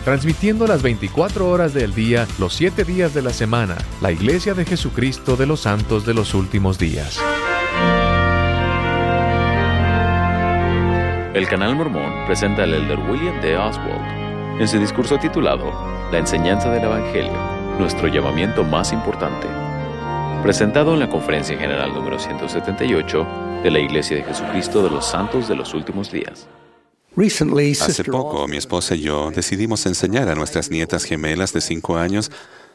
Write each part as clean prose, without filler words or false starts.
transmitiendo las 24 horas del día, los 7 días de la semana, la Iglesia de Jesucristo de los Santos de los Últimos Días. El Canal Mormón presenta al elder William D. Oswald en su discurso titulado La enseñanza del Evangelio, nuestro llamamiento más importante, presentado en la Conferencia General número 178 de la Iglesia de Jesucristo de los Santos de los Últimos Días. Hace poco, mi esposa y yo decidimos enseñar a nuestras nietas gemelas de 5 años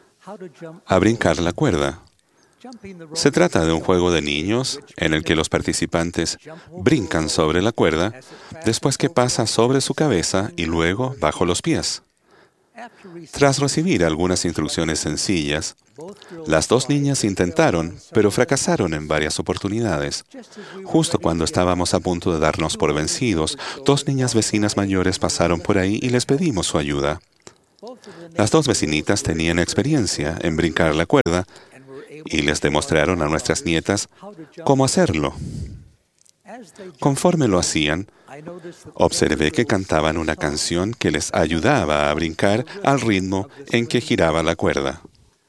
a brincar la cuerda. Se trata de un juego de niños en el que los participantes brincan sobre la cuerda, después que pasa sobre su cabeza y luego bajo los pies. Tras recibir algunas instrucciones sencillas, las 2 niñas intentaron, pero fracasaron en varias oportunidades. Justo cuando estábamos a punto de darnos por vencidos, 2 niñas vecinas mayores pasaron por ahí y les pedimos su ayuda. Las 2 vecinitas tenían experiencia en brincar la cuerda y les demostraron a nuestras nietas cómo hacerlo. Conforme lo hacían, observé que cantaban una canción que les ayudaba a brincar al ritmo en que giraba la cuerda.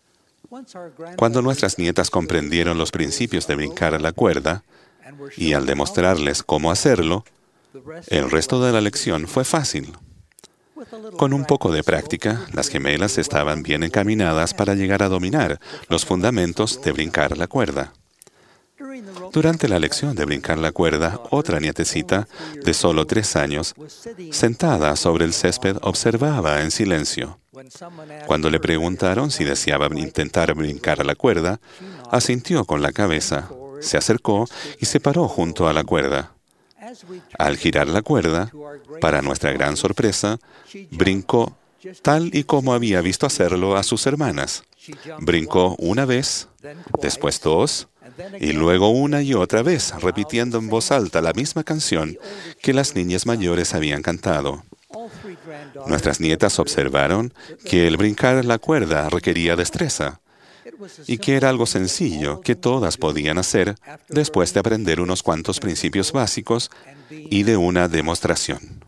Cuando nuestras nietas comprendieron los principios de brincar a la cuerda, y al demostrarles cómo hacerlo, el resto de la lección fue fácil. Con un poco de práctica, las gemelas estaban bien encaminadas para llegar a dominar los fundamentos de brincar la cuerda. Durante la lección de brincar la cuerda, otra nietecita, de solo 3 años, sentada sobre el césped, observaba en silencio. Cuando le preguntaron si deseaba intentar brincar la cuerda, asintió con la cabeza, se acercó y se paró junto a la cuerda. Al girar la cuerda, para nuestra gran sorpresa, brincó tal y como había visto hacerlo a sus hermanas. Brincó una vez, después 2, y luego una y otra vez, repitiendo en voz alta la misma canción que las niñas mayores habían cantado. Nuestras nietas observaron que el brincar la cuerda requería destreza y que era algo sencillo que todas podían hacer después de aprender unos cuantos principios básicos y de una demostración.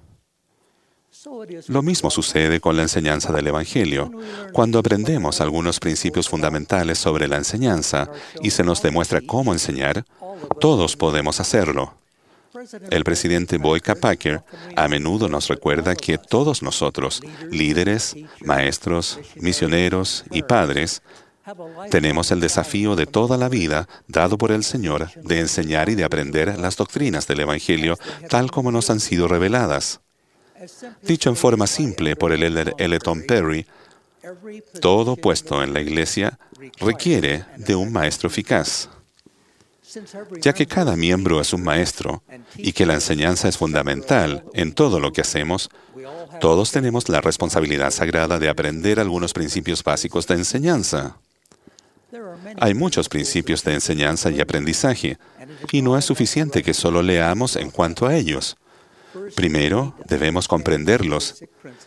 Lo mismo sucede con la enseñanza del Evangelio. Cuando aprendemos algunos principios fundamentales sobre la enseñanza y se nos demuestra cómo enseñar, todos podemos hacerlo. El presidente Boyka Packer a menudo nos recuerda que todos nosotros, líderes, maestros, misioneros y padres, tenemos el desafío de toda la vida dado por el Señor de enseñar y de aprender las doctrinas del Evangelio tal como nos han sido reveladas. Dicho en forma simple por el elder Elton Perry, todo puesto en la iglesia requiere de un maestro eficaz. Ya que cada miembro es un maestro y que la enseñanza es fundamental en todo lo que hacemos, todos tenemos la responsabilidad sagrada de aprender algunos principios básicos de enseñanza. Hay muchos principios de enseñanza y aprendizaje, y no es suficiente que solo leamos en cuanto a ellos. Primero, debemos comprenderlos.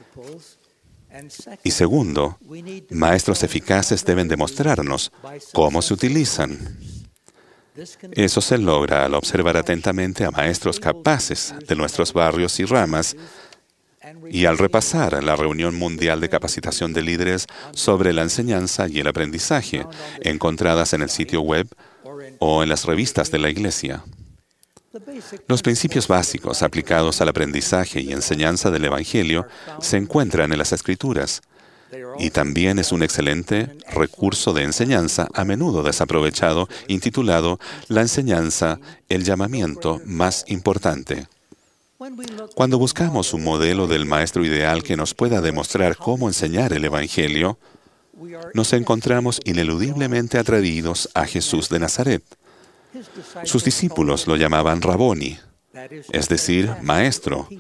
Y segundo, maestros eficaces deben demostrarnos cómo se utilizan. Eso se logra al observar atentamente a maestros capaces de nuestros barrios y ramas y al repasar la reunión mundial de capacitación de líderes sobre la enseñanza y el aprendizaje encontradas en el sitio web o en las revistas de la iglesia. Los principios básicos aplicados al aprendizaje y enseñanza del Evangelio se encuentran en las Escrituras y también es un excelente recurso de enseñanza a menudo desaprovechado, intitulado La enseñanza, el llamamiento más importante. Cuando buscamos un modelo del maestro ideal que nos pueda demostrar cómo enseñar el Evangelio, nos encontramos ineludiblemente atraídos a Jesús de Nazaret. Sus discípulos lo llamaban Raboni, es decir, maestro.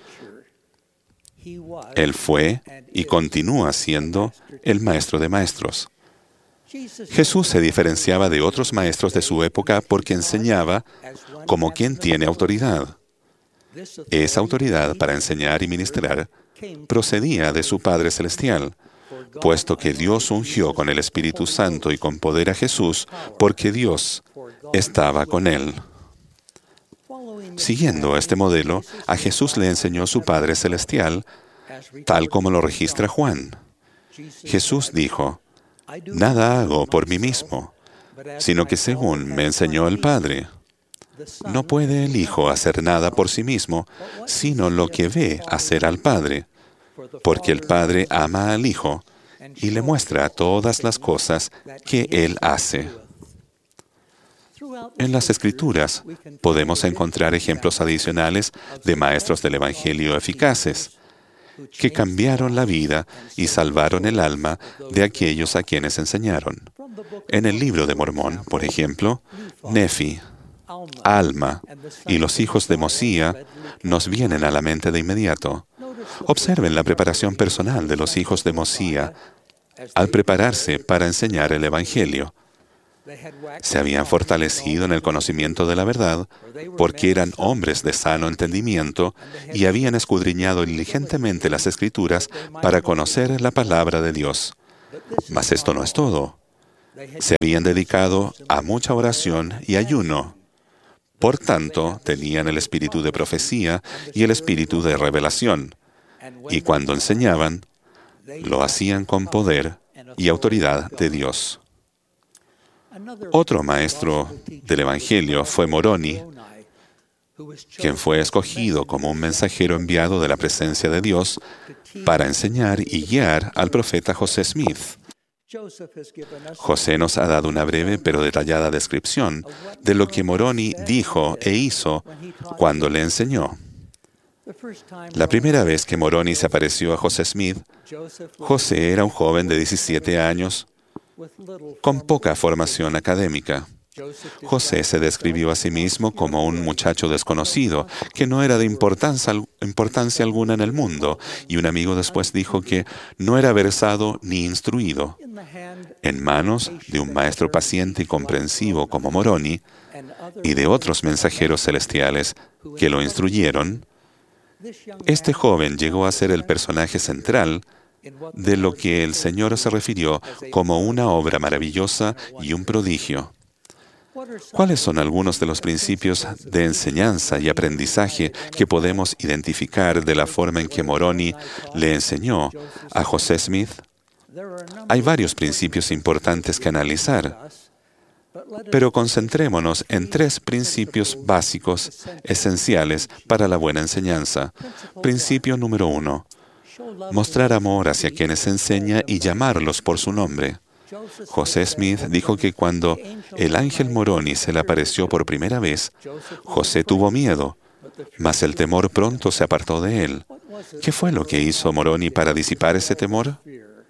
Él fue y continúa siendo el maestro de maestros. Jesús se diferenciaba de otros maestros de su época porque enseñaba como quien tiene autoridad. Esa autoridad para enseñar y ministrar procedía de su Padre Celestial, puesto que Dios ungió con el Espíritu Santo y con poder a Jesús, porque Dios estaba con él. Siguiendo este modelo, a Jesús le enseñó su Padre Celestial tal como lo registra Juan. Jesús dijo: «Nada hago por mí mismo, sino que según me enseñó el Padre. No puede el Hijo hacer nada por sí mismo, sino lo que ve hacer al Padre, porque el Padre ama al Hijo y le muestra todas las cosas que Él hace». En las Escrituras podemos encontrar ejemplos adicionales de maestros del Evangelio eficaces, que cambiaron la vida y salvaron el alma de aquellos a quienes enseñaron. En el libro de Mormón, por ejemplo, Nefi, Alma y los hijos de Mosía nos vienen a la mente de inmediato. Observen la preparación personal de los hijos de Mosía al prepararse para enseñar el Evangelio. Se habían fortalecido en el conocimiento de la verdad porque eran hombres de sano entendimiento y habían escudriñado diligentemente las Escrituras para conocer la palabra de Dios. Mas esto no es todo. Se habían dedicado a mucha oración y ayuno. Por tanto, tenían el espíritu de profecía y el espíritu de revelación. Y cuando enseñaban, lo hacían con poder y autoridad de Dios. Otro maestro del Evangelio fue Moroni, quien fue escogido como un mensajero enviado de la presencia de Dios para enseñar y guiar al profeta José Smith. José nos ha dado una breve pero detallada descripción de lo que Moroni dijo e hizo cuando le enseñó. La primera vez que Moroni se apareció a José Smith, José era un joven de 17 años con poca formación académica. José se describió a sí mismo como un muchacho desconocido, que no era de importancia alguna en el mundo, y un amigo después dijo que no era versado ni instruido. En manos de un maestro paciente y comprensivo como Moroni, y de otros mensajeros celestiales que lo instruyeron, este joven llegó a ser el personaje central de lo que el Señor se refirió como una obra maravillosa y un prodigio. ¿Cuáles son algunos de los principios de enseñanza y aprendizaje que podemos identificar de la forma en que Moroni le enseñó a José Smith? Hay varios principios importantes que analizar, pero concentrémonos en 3 principios básicos esenciales para la buena enseñanza. Principio número 1. Mostrar amor hacia quienes enseña y llamarlos por su nombre. José Smith dijo que cuando el ángel Moroni se le apareció por primera vez, José tuvo miedo, mas el temor pronto se apartó de él. ¿Qué fue lo que hizo Moroni para disipar ese temor?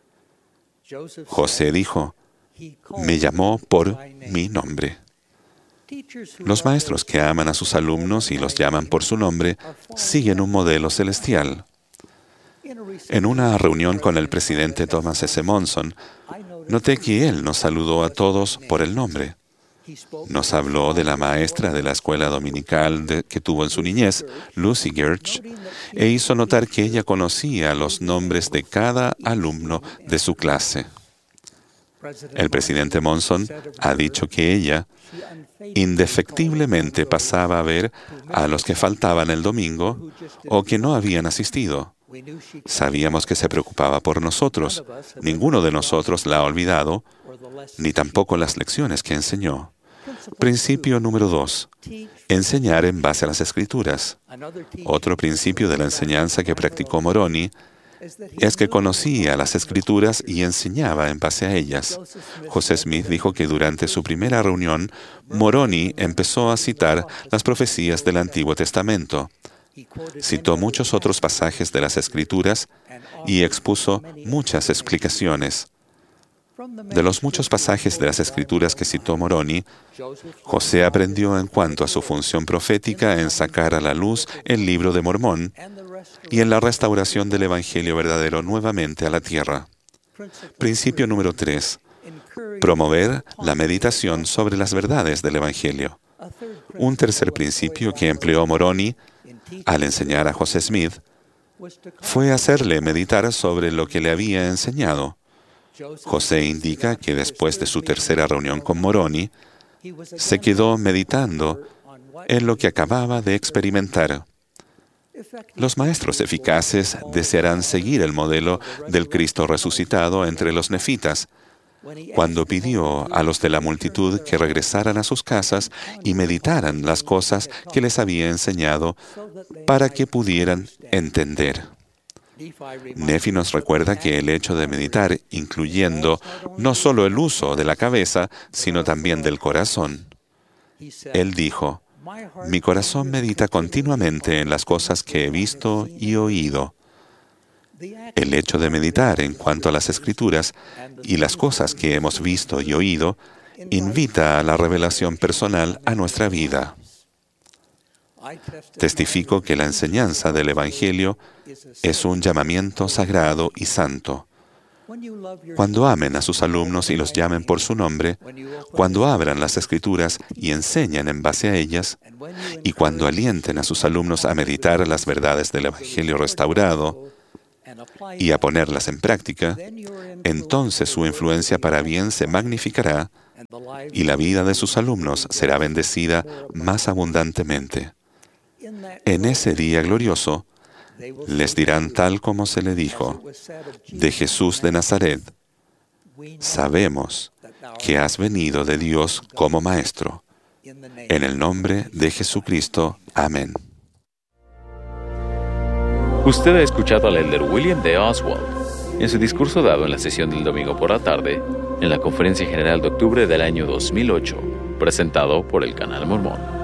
José dijo: «Me llamó por mi nombre». Los maestros que aman a sus alumnos y los llaman por su nombre siguen un modelo celestial. En una reunión con el presidente Thomas S. Monson, noté que él nos saludó a todos por el nombre. Nos habló de la maestra de la escuela dominical que tuvo en su niñez, Lucy Gertz, e hizo notar que ella conocía los nombres de cada alumno de su clase. El presidente Monson ha dicho que ella indefectiblemente pasaba a ver a los que faltaban el domingo o que no habían asistido. Sabíamos que se preocupaba por nosotros. Ninguno de nosotros la ha olvidado, ni tampoco las lecciones que enseñó. Principio número 2. Enseñar en base a las Escrituras. Otro principio de la enseñanza que practicó Moroni es que conocía las Escrituras y enseñaba en base a ellas. José Smith dijo que durante su primera reunión, Moroni empezó a citar las profecías del Antiguo Testamento. Citó muchos otros pasajes de las Escrituras y expuso muchas explicaciones. De los muchos pasajes de las Escrituras que citó Moroni, José aprendió en cuanto a su función profética en sacar a la luz el libro de Mormón y en la restauración del Evangelio verdadero nuevamente a la tierra. Principio número 3. Promover la meditación sobre las verdades del Evangelio. Un tercer principio que empleó Moroni al enseñar a José Smith fue hacerle meditar sobre lo que le había enseñado. José indica que después de su tercera reunión con Moroni, se quedó meditando en lo que acababa de experimentar. Los maestros eficaces desearán seguir el modelo del Cristo resucitado entre los nefitas, cuando pidió a los de la multitud que regresaran a sus casas y meditaran las cosas que les había enseñado para que pudieran entender. Nefi nos recuerda que el hecho de meditar, incluyendo no solo el uso de la cabeza, sino también del corazón. Él dijo: mi corazón medita continuamente en las cosas que he visto y oído. El hecho de meditar en cuanto a las Escrituras y las cosas que hemos visto y oído invita a la revelación personal a nuestra vida. Testifico que la enseñanza del Evangelio es un llamamiento sagrado y santo. Cuando amen a sus alumnos y los llamen por su nombre, cuando abran las Escrituras y enseñen en base a ellas, y cuando alienten a sus alumnos a meditar las verdades del Evangelio restaurado y a ponerlas en práctica, entonces su influencia para bien se magnificará y la vida de sus alumnos será bendecida más abundantemente. En ese día glorioso, les dirán tal como se le dijo: de Jesús de Nazaret, sabemos que has venido de Dios como Maestro. En el nombre de Jesucristo. Amén. Usted ha escuchado al elder William D. Oswald en su discurso dado en la sesión del domingo por la tarde en la Conferencia General de octubre del año 2008, presentado por el Canal Mormón.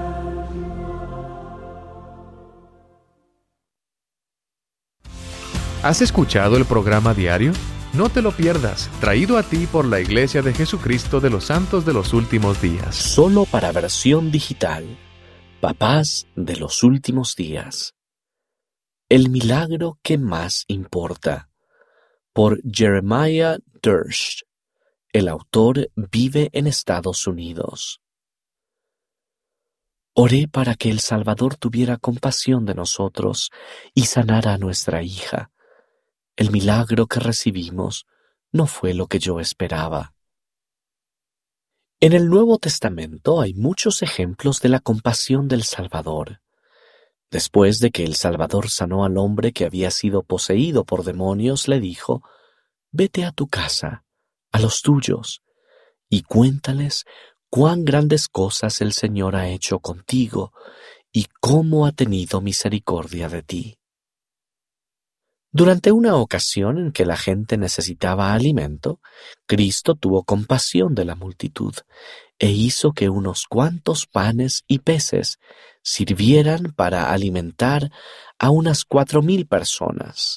¿Has escuchado el programa diario? No te lo pierdas, traído a ti por la Iglesia de Jesucristo de los Santos de los Últimos Días. Solo para versión digital. Papás de los Últimos Días. El milagro que más importa. Por Jeremiah Durst. El autor vive en Estados Unidos. Oré para que el Salvador tuviera compasión de nosotros y sanara a nuestra hija. El milagro que recibimos no fue lo que yo esperaba. En el Nuevo Testamento hay muchos ejemplos de la compasión del Salvador. Después de que el Salvador sanó al hombre que había sido poseído por demonios, le dijo: vete a tu casa, a los tuyos, y cuéntales cuán grandes cosas el Señor ha hecho contigo y cómo ha tenido misericordia de ti. Durante una ocasión en que la gente necesitaba alimento, Cristo tuvo compasión de la multitud e hizo que unos cuantos panes y peces sirvieran para alimentar a unas 4,000 personas.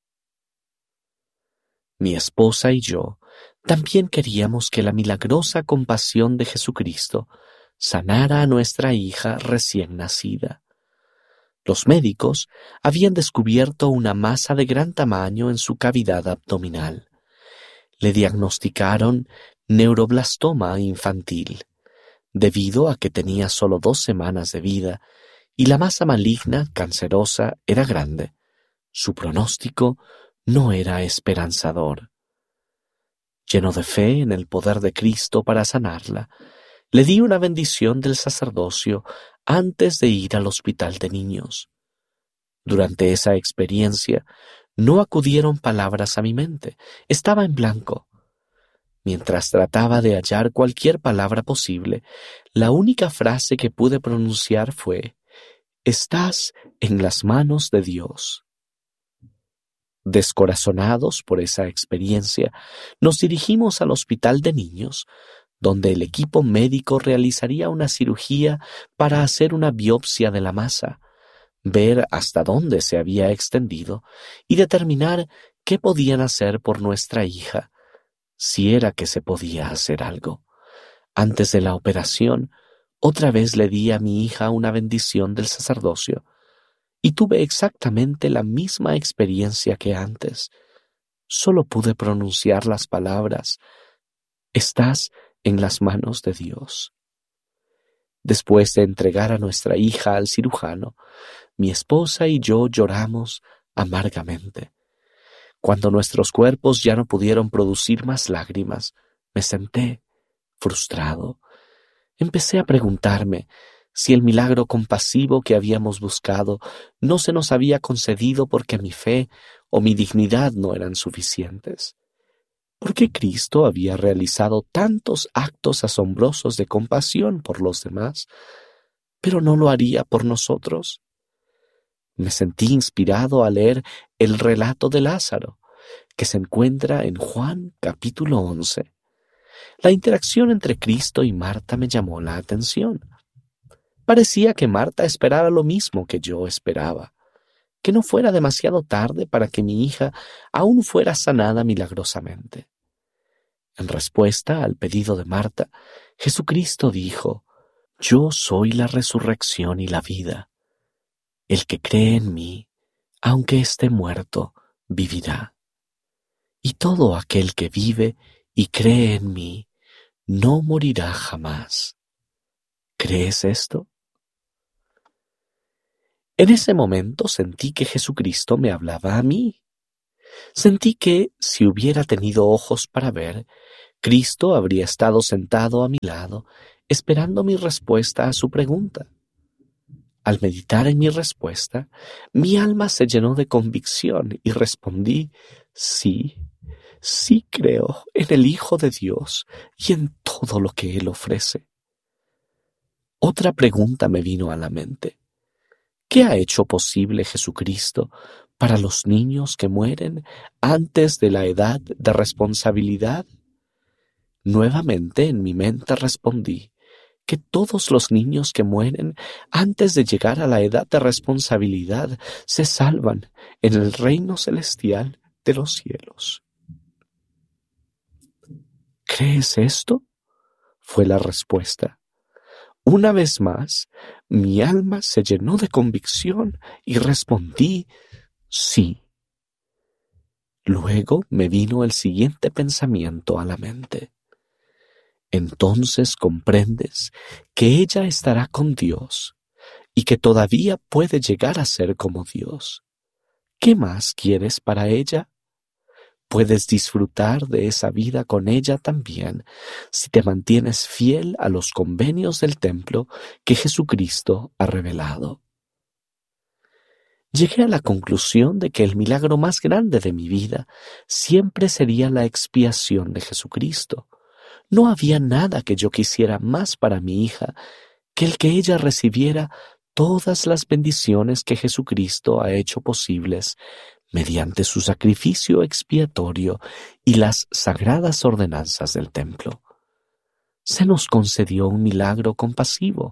Mi esposa y yo también queríamos que la milagrosa compasión de Jesucristo sanara a nuestra hija recién nacida. Los médicos habían descubierto una masa de gran tamaño en su cavidad abdominal. Le diagnosticaron neuroblastoma infantil, debido a que tenía solo 2 semanas de vida y la masa maligna, cancerosa, era grande. Su pronóstico no era esperanzador. Lleno de fe en el poder de Cristo para sanarla, le di una bendición del sacerdocio antes de ir al hospital de niños. Durante esa experiencia, no acudieron palabras a mi mente. Estaba en blanco. Mientras trataba de hallar cualquier palabra posible, la única frase que pude pronunciar fue: «Estás en las manos de Dios». Descorazonados por esa experiencia, nos dirigimos al hospital de niños, donde el equipo médico realizaría una cirugía para hacer una biopsia de la masa, ver hasta dónde se había extendido y determinar qué podían hacer por nuestra hija, si era que se podía hacer algo. Antes de la operación, otra vez le di a mi hija una bendición del sacerdocio y tuve exactamente la misma experiencia que antes. Solo pude pronunciar las palabras: «Estás en las manos de Dios». Después de entregar a nuestra hija al cirujano, mi esposa y yo lloramos amargamente. Cuando nuestros cuerpos ya no pudieron producir más lágrimas, me senté frustrado. Empecé a preguntarme si el milagro compasivo que habíamos buscado no se nos había concedido porque mi fe o mi dignidad no eran suficientes? ¿Por qué Cristo había realizado tantos actos asombrosos de compasión por los demás, pero no lo haría por nosotros? Me sentí inspirado a leer el relato de Lázaro, que se encuentra en Juan capítulo 11. La interacción entre Cristo y Marta me llamó la atención. Parecía que Marta esperaba lo mismo que yo esperaba, que no fuera demasiado tarde para que mi hija aún fuera sanada milagrosamente. En respuesta al pedido de Marta, Jesucristo dijo: «Yo soy la resurrección y la vida. El que cree en mí, aunque esté muerto, vivirá. Y todo aquel que vive y cree en mí, no morirá jamás». ¿Crees esto? En ese momento sentí que Jesucristo me hablaba a mí. Sentí que, si hubiera tenido ojos para ver, Cristo habría estado sentado a mi lado, esperando mi respuesta a su pregunta. Al meditar en mi respuesta, mi alma se llenó de convicción y respondí: sí, sí creo en el Hijo de Dios y en todo lo que Él ofrece. Otra pregunta me vino a la mente. ¿Qué ha hecho posible Jesucristo para los niños que mueren antes de la edad de responsabilidad? Nuevamente en mi mente respondí que todos los niños que mueren antes de llegar a la edad de responsabilidad se salvan en el reino celestial de los cielos. ¿Crees esto?, fue la respuesta. Una vez más, mi alma se llenó de convicción y respondí: sí. Luego me vino el siguiente pensamiento a la mente. Entonces comprendes que ella estará con Dios y que todavía puede llegar a ser como Dios. ¿Qué más quieres para ella? Puedes disfrutar de esa vida con ella también si te mantienes fiel a los convenios del templo que Jesucristo ha revelado. Llegué a la conclusión de que el milagro más grande de mi vida siempre sería la expiación de Jesucristo. No había nada que yo quisiera más para mi hija que el que ella recibiera todas las bendiciones que Jesucristo ha hecho posibles mediante su sacrificio expiatorio y las sagradas ordenanzas del templo. Se nos concedió un milagro compasivo,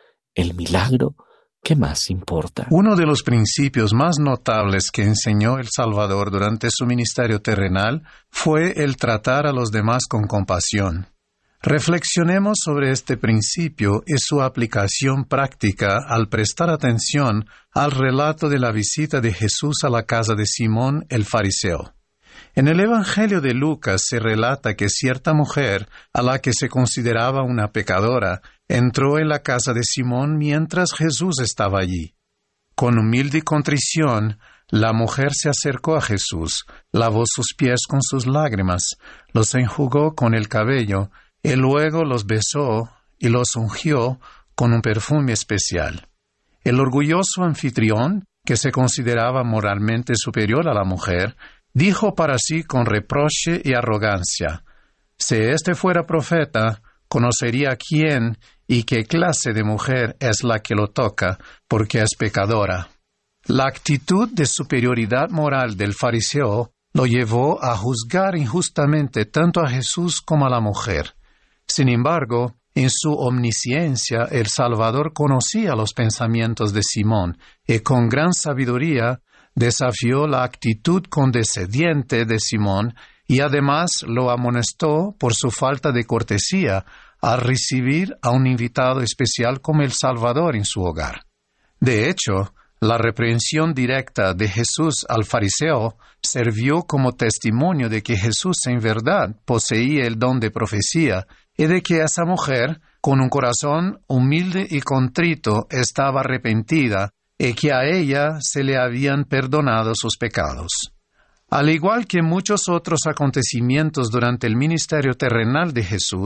el milagro que más importa. Uno de los principios más notables que enseñó el Salvador durante su ministerio terrenal fue el tratar a los demás con compasión. Reflexionemos sobre este principio y su aplicación práctica al prestar atención al relato de la visita de Jesús a la casa de Simón el fariseo. En el Evangelio de Lucas se relata que cierta mujer, a la que se consideraba una pecadora, entró en la casa de Simón mientras Jesús estaba allí. Con humilde contrición, la mujer se acercó a Jesús, lavó sus pies con sus lágrimas, los enjugó con el cabello, y luego los besó y los ungió con un perfume especial. El orgulloso anfitrión, que se consideraba moralmente superior a la mujer, dijo para sí con reproche y arrogancia: si éste fuera profeta, conocería quién y qué clase de mujer es la que lo toca, porque es pecadora. La actitud de superioridad moral del fariseo lo llevó a juzgar injustamente tanto a Jesús como a la mujer. Sin embargo, en su omnisciencia, el Salvador conocía los pensamientos de Simón y con gran sabiduría desafió la actitud condescendiente de Simón y además lo amonestó por su falta de cortesía al recibir a un invitado especial como el Salvador en su hogar. De hecho, la reprensión directa de Jesús al fariseo sirvió como testimonio de que Jesús en verdad poseía el don de profecía y de que esa mujer, con un corazón humilde y contrito, estaba arrepentida y que a ella se le habían perdonado sus pecados. Al igual que muchos otros acontecimientos durante el ministerio terrenal de Jesús,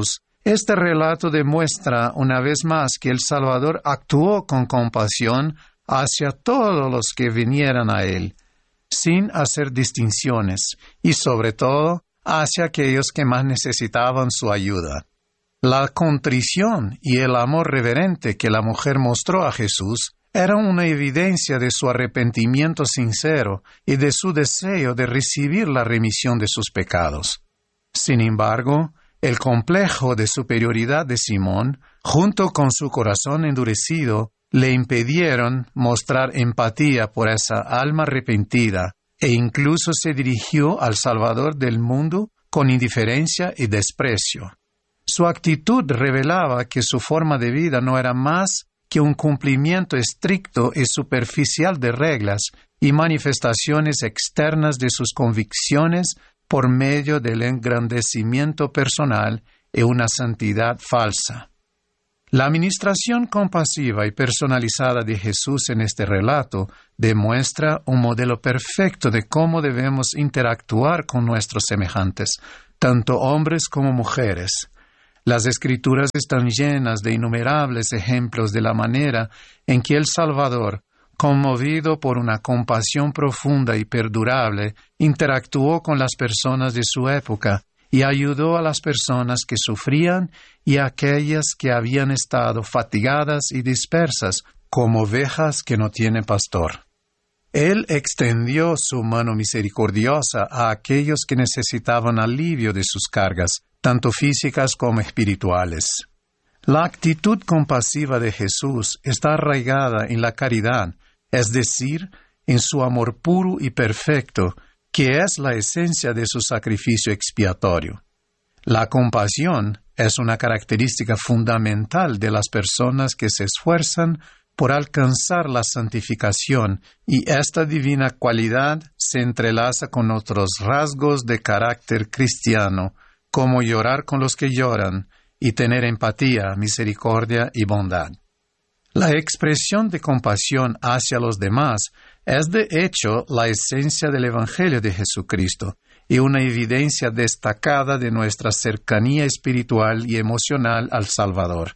Este relato demuestra una vez más que el Salvador actuó con compasión hacia todos los que vinieran a Él, sin hacer distinciones, y sobre todo hacia aquellos que más necesitaban su ayuda. La contrición y el amor reverente que la mujer mostró a Jesús eran una evidencia de su arrepentimiento sincero y de su deseo de recibir la remisión de sus pecados. Sin embargo, el complejo de superioridad de Simón, junto con su corazón endurecido, le impidieron mostrar empatía por esa alma arrepentida e incluso se dirigió al Salvador del mundo con indiferencia y desprecio. Su actitud revelaba que su forma de vida no era más que un cumplimiento estricto y superficial de reglas y manifestaciones externas de sus convicciones por medio del engrandecimiento personal y una santidad falsa. La administración compasiva y personalizada de Jesús en este relato demuestra un modelo perfecto de cómo debemos interactuar con nuestros semejantes, tanto hombres como mujeres. Las Escrituras están llenas de innumerables ejemplos de la manera en que el Salvador, conmovido por una compasión profunda y perdurable, interactuó con las personas de su época y ayudó a las personas que sufrían y a aquellas que habían estado fatigadas y dispersas, como ovejas que no tienen pastor. Él extendió su mano misericordiosa a aquellos que necesitaban alivio de sus cargas, tanto físicas como espirituales. La actitud compasiva de Jesús está arraigada en la caridad, es decir, en su amor puro y perfecto, que es la esencia de su sacrificio expiatorio. La compasión es una característica fundamental de las personas que se esfuerzan por alcanzar la santificación, y esta divina cualidad se entrelaza con otros rasgos de carácter cristiano, como llorar con los que lloran y tener empatía, misericordia y bondad. La expresión de compasión hacia los demás es de hecho la esencia del Evangelio de Jesucristo y una evidencia destacada de nuestra cercanía espiritual y emocional al Salvador.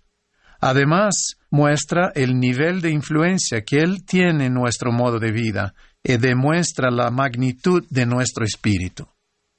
Además, muestra el nivel de influencia que Él tiene en nuestro modo de vida y demuestra la magnitud de nuestro espíritu.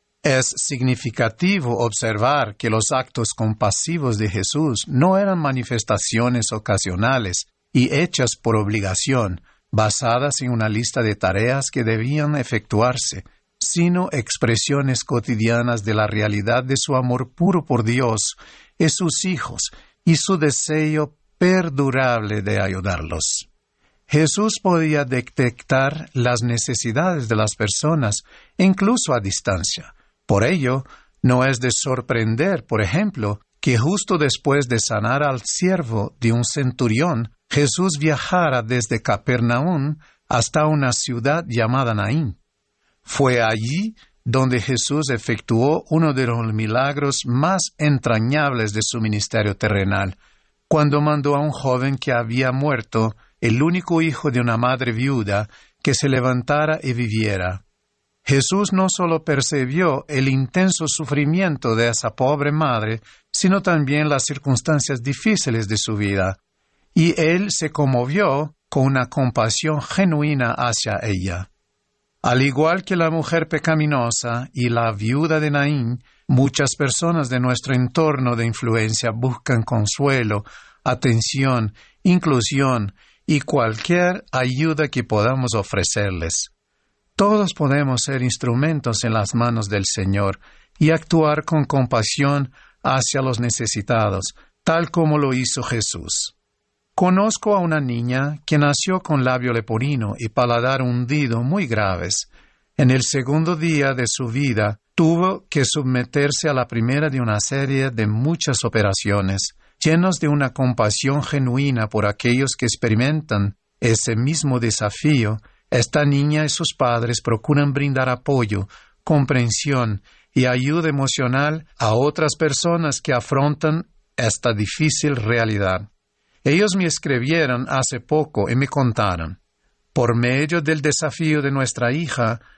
Es significativo observar que los actos compasivos de Jesús no eran manifestaciones ocasionales y hechas por obligación, basadas en una lista de tareas que debían efectuarse, sino expresiones cotidianas de la realidad de su amor puro por Dios y sus hijos y su deseo perdurable de ayudarlos. Jesús podía detectar las necesidades de las personas, incluso a distancia. Por ello, no es de sorprender, por ejemplo, que justo después de sanar al siervo de un centurión, Jesús viajara desde Capernaum hasta una ciudad llamada Naín. Fue allí donde Jesús efectuó uno de los milagros más entrañables de su ministerio terrenal, cuando mandó a un joven que había muerto, el único hijo de una madre viuda, que se levantara y viviera. Jesús no solo percibió el intenso sufrimiento de esa pobre madre, sino también las circunstancias difíciles de su vida, y Él se conmovió con una compasión genuina hacia ella. Al igual que la mujer pecaminosa y la viuda de Naín, muchas personas de nuestro entorno de influencia buscan consuelo, atención, inclusión y cualquier ayuda que podamos ofrecerles. Todos podemos ser instrumentos en las manos del Señor y actuar con compasión hacia los necesitados, tal como lo hizo Jesús. Conozco a una niña que nació con labio leporino y paladar hundido muy graves. En el segundo día de su vida, tuvo que someterse a la primera de una serie de muchas operaciones, llenos de una compasión genuina por aquellos que experimentan ese mismo desafío. Esta niña y sus padres procuran brindar apoyo, comprensión y ayuda emocional a otras personas que afrontan esta difícil realidad. Ellos me escribieron hace poco y me contaron: por medio del desafío de nuestra hija,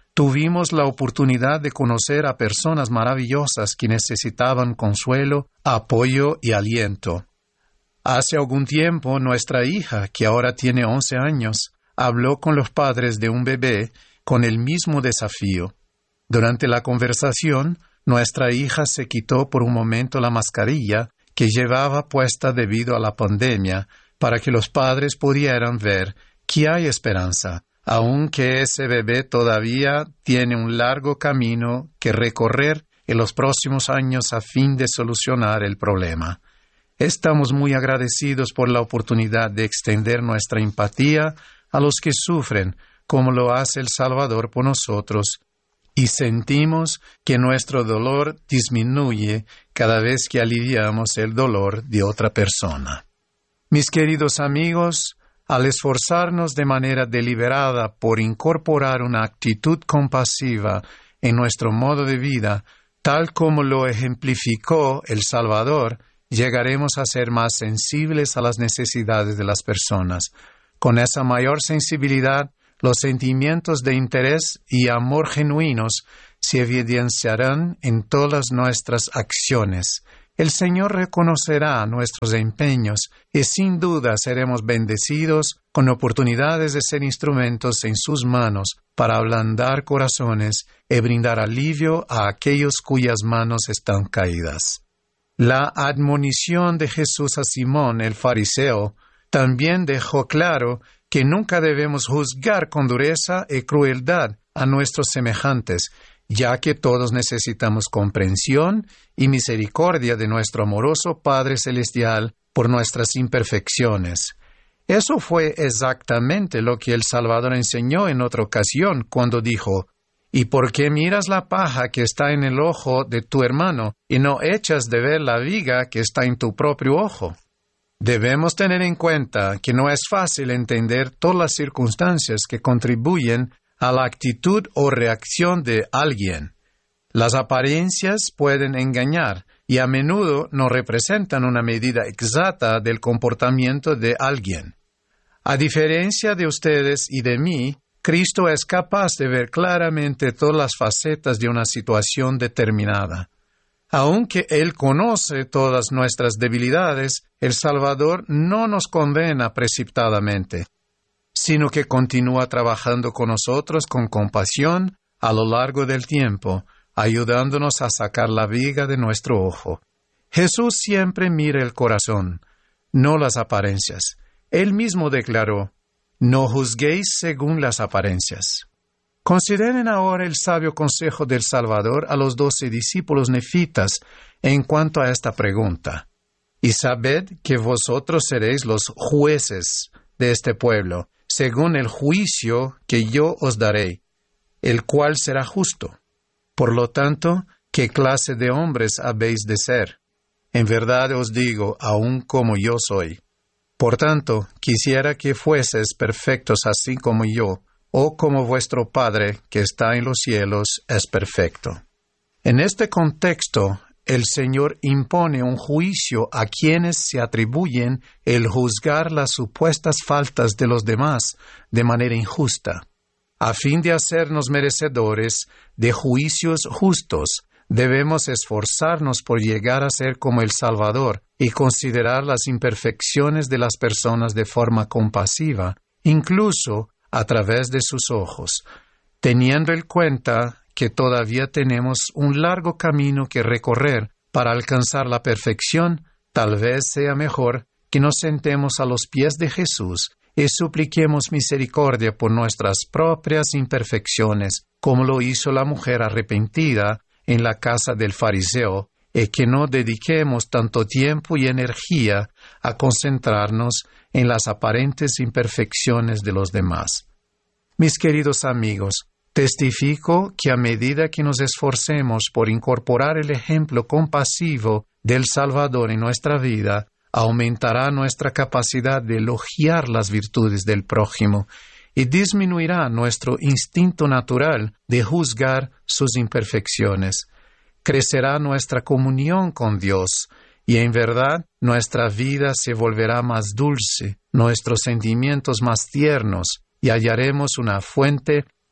Tuvimos la oportunidad de conocer a personas maravillosas que necesitaban consuelo, apoyo y aliento. Hace algún tiempo, nuestra hija, que ahora tiene 11 años, habló con los padres de un bebé con el mismo desafío. Durante la conversación, nuestra hija se quitó por un momento la mascarilla que llevaba puesta debido a la pandemia para que los padres pudieran ver que hay esperanza, aunque ese bebé todavía tiene un largo camino que recorrer en los próximos años a fin de solucionar el problema. Estamos muy agradecidos por la oportunidad de extender nuestra empatía a los que sufren, como lo hace el Salvador por nosotros, y sentimos que nuestro dolor disminuye cada vez que aliviamos el dolor de otra persona. Mis queridos amigos, al esforzarnos de manera deliberada por incorporar una actitud compasiva en nuestro modo de vida, tal como lo ejemplificó el Salvador, llegaremos a ser más sensibles a las necesidades de las personas. Con esa mayor sensibilidad, los sentimientos de interés y amor genuinos se evidenciarán en todas nuestras acciones. El Señor reconocerá nuestros empeños y sin duda seremos bendecidos con oportunidades de ser instrumentos en sus manos para ablandar corazones y brindar alivio a aquellos cuyas manos están caídas. La admonición de Jesús a Simón el fariseo también dejó claro que nunca debemos juzgar con dureza y crueldad a nuestros semejantes, ya que todos necesitamos comprensión y misericordia de nuestro amoroso Padre Celestial por nuestras imperfecciones. Eso fue exactamente lo que el Salvador enseñó en otra ocasión cuando dijo: ¿Y por qué miras la paja que está en el ojo de tu hermano y no echas de ver la viga que está en tu propio ojo? Debemos tener en cuenta que no es fácil entender todas las circunstancias que contribuyen a la actitud o reacción de alguien. Las apariencias pueden engañar y a menudo no representan una medida exacta del comportamiento de alguien. A diferencia de ustedes y de mí, Cristo es capaz de ver claramente todas las facetas de una situación determinada. Aunque Él conoce todas nuestras debilidades, el Salvador no nos condena precipitadamente, sino que continúa trabajando con nosotros con compasión a lo largo del tiempo, ayudándonos a sacar la viga de nuestro ojo. Jesús siempre mira el corazón, no las apariencias. Él mismo declaró: «No juzguéis según las apariencias». Consideren ahora el sabio consejo del Salvador a los 12 discípulos nefitas en cuanto a esta pregunta. «Y sabed que vosotros seréis los jueces de este pueblo, según el juicio que yo os daré, el cual será justo. Por lo tanto, ¿qué clase de hombres habéis de ser? En verdad os digo, aun como yo soy. Por tanto, quisiera que fueseis perfectos así como yo, o como vuestro Padre que está en los cielos es perfecto». En este contexto, el Señor impone un juicio a quienes se atribuyen el juzgar las supuestas faltas de los demás de manera injusta. A fin de hacernos merecedores de juicios justos, debemos esforzarnos por llegar a ser como el Salvador y considerar las imperfecciones de las personas de forma compasiva, incluso a través de sus ojos, teniendo en cuenta que todavía tenemos un largo camino que recorrer para alcanzar la perfección. Tal vez sea mejor que nos sentemos a los pies de Jesús y supliquemos misericordia por nuestras propias imperfecciones, como lo hizo la mujer arrepentida en la casa del fariseo, y que no dediquemos tanto tiempo y energía a concentrarnos en las aparentes imperfecciones de los demás. Mis queridos amigos, testifico que a medida que nos esforcemos por incorporar el ejemplo compasivo del Salvador en nuestra vida, aumentará nuestra capacidad de elogiar las virtudes del prójimo y disminuirá nuestro instinto natural de juzgar sus imperfecciones. Crecerá nuestra comunión con Dios y en verdad nuestra vida se volverá más dulce, nuestros sentimientos más tiernos y hallaremos una fuente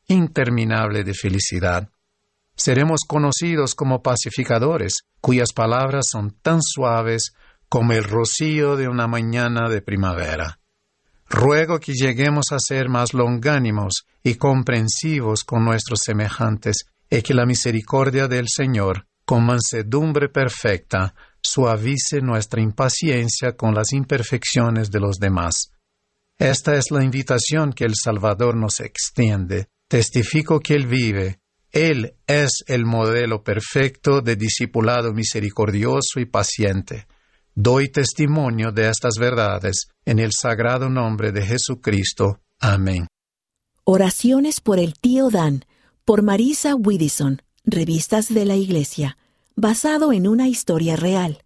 interminable de felicidad. Seremos conocidos como pacificadores, cuyas palabras son tan suaves como el rocío de una mañana de primavera. Ruego que lleguemos a ser más longánimos y comprensivos con nuestros semejantes, y que la misericordia del Señor, con mansedumbre perfecta, suavice nuestra impaciencia con las imperfecciones de los demás. Esta es la invitación que el Salvador nos extiende. Testifico que Él vive. Él es el modelo perfecto de discipulado misericordioso y paciente. Doy testimonio de estas verdades en el sagrado nombre de Jesucristo. Amén. Oraciones por el tío Dan, por Marisa Widison, Revistas de la Iglesia, basado en una historia real.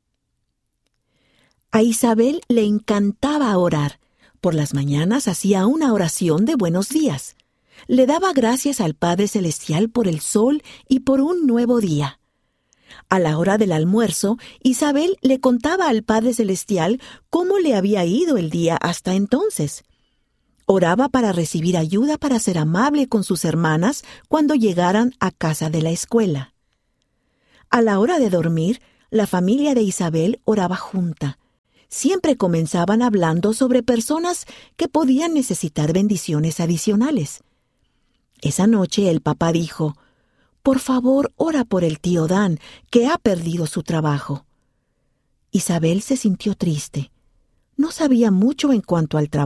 A Isabel le encantaba orar. Por las mañanas hacía una oración de buenos días. Le daba gracias al Padre Celestial por el sol y por un nuevo día. A la hora del almuerzo, Isabel le contaba al Padre Celestial cómo le había ido el día hasta entonces. Oraba para recibir ayuda para ser amable con sus hermanas cuando llegaran a casa de la escuela. A la hora de dormir, la familia de Isabel oraba junta. Siempre comenzaban hablando sobre personas que podían necesitar bendiciones adicionales. Esa noche el papá dijo: «Por favor, ora por el tío Dan, que ha perdido su trabajo». Isabel se sintió triste. No sabía mucho en cuanto al trabajo.